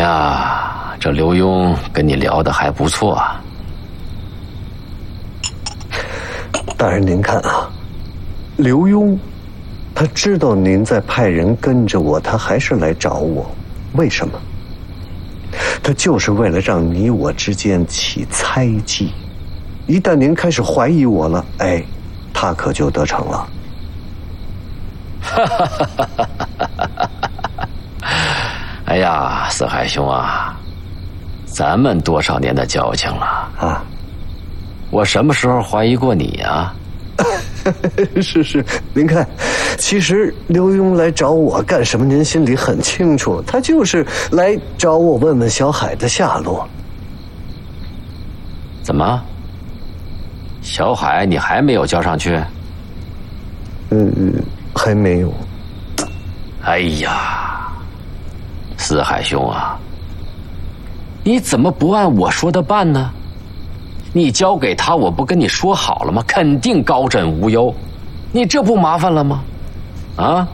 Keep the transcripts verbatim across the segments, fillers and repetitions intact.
呀，这刘墉跟你聊得还不错啊。 大人您看啊，刘墉他知道您在派人跟着我，他还是来找我，为什么？他就是为了让你我之间起猜忌，一旦您开始怀疑我了，哎，他可就得逞了。 哎呀，四海兄啊，咱们多少年的交情了啊！我什么时候怀疑过你啊？ 是是，您看，其实刘墉来找我干什么，您心里很清楚，他就是来找我问问小海的下落。 怎么？小海你还没有交上去？ 嗯，还没有。 哎呀，四海兄啊，你怎么不按我说的办呢？你交给他，我不跟你说好了吗？肯定高枕无忧，你这不麻烦了吗？啊？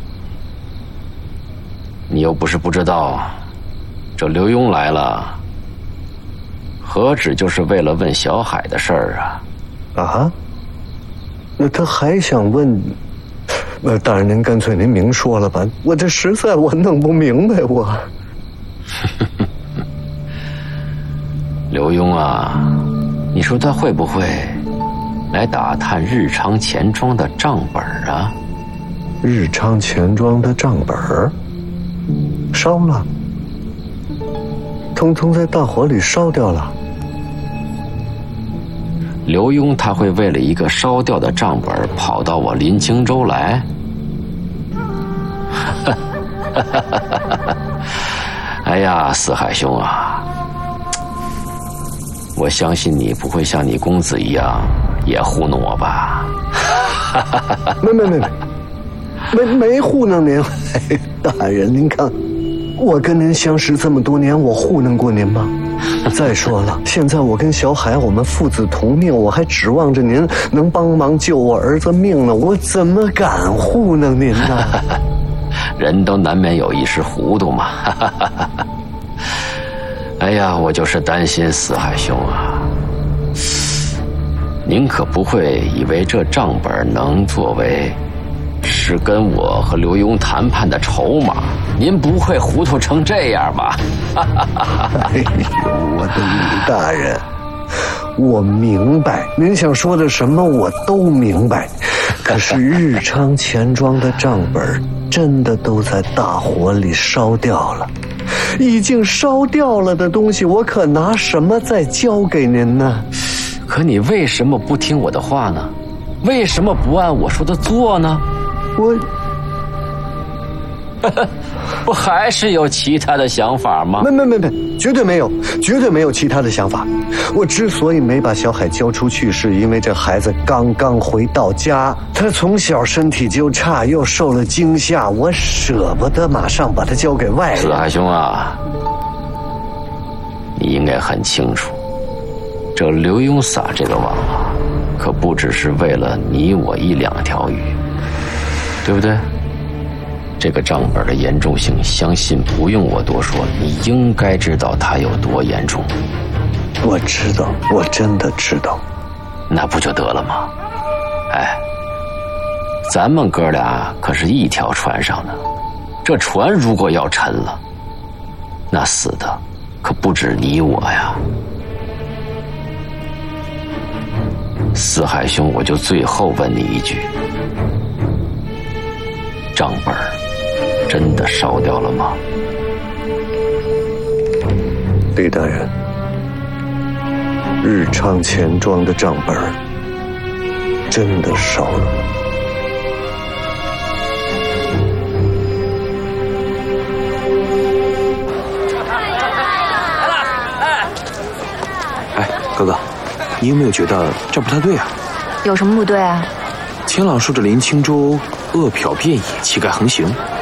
你又不是不知道，这刘墉来了，何止就是为了问小海的事儿啊？ 啊？那他还想问？呃，大人您干脆您明说了吧，我这实在我弄不明白我。 刘墉啊，你说他会不会来打探日昌钱庄的账本啊？ 日昌钱庄的账本烧了，通通在大火里烧掉了。 刘墉他会为了一个烧掉的账本跑到我临清州来？哎呀，四海兄啊，我相信你不会像你公子一样也糊弄我吧？ 没没没没没没糊弄您。大人您看，我跟您相识这么多年，我糊弄过您吗？再说了，现在我跟小海我们父子同命，我还指望着您能帮忙救我儿子命呢，我怎么敢糊弄您呢？ 人都难免有一时糊涂嘛。哎呀，我就是担心四海兄啊，您可不会以为这账本能作为是跟我和刘墉谈判的筹码？您不会糊涂成这样吧？ 哎呦，我的李大人，我明白您想说的什么，我都明白。可是日昌钱庄的账本真的都在大火里烧掉了，已经烧掉了的东西，我可拿什么再交给您呢？ 可你为什么不听我的话呢？为什么不按我说的做呢？ 我不还是有其他的想法吗？ 没没没没，绝对没有，绝对没有其他的想法。我之所以没把小海交出去，是因为这孩子刚刚回到家，他从小身体就差，又受了惊吓，我舍不得马上把他交给外人。 四海兄啊，你应该很清楚，这刘墉撒这个网啊，可不只是为了你我一两条鱼，对不对？这个账本的严重性，相信不用我多说，你应该知道它有多严重。 我知道，我真的知道。 那不就得了吗？哎，咱们哥俩可是一条船上的，这船如果要沉了，那死的可不止你我呀。四海兄，我就最后问你一句，账本真的烧掉了吗？ 李大人，日昌钱庄的账本真的烧了。 哎，哥哥，你有没有觉得这不太对啊？ 有什么不对啊？ 钱老说着林清州恶殍遍野，气概横行，